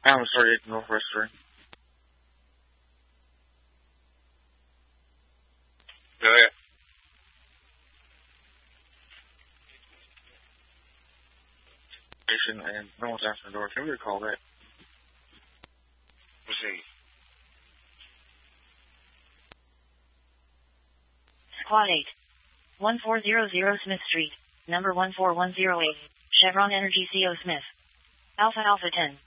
I'm sorry, Northwest 3. Go ahead. And no one's answering the door. Can we recall that? Proceed. Squad 8. 1400 Smith Street, number 14108, Chevron Energy CO Smith. Alpha Alpha 10.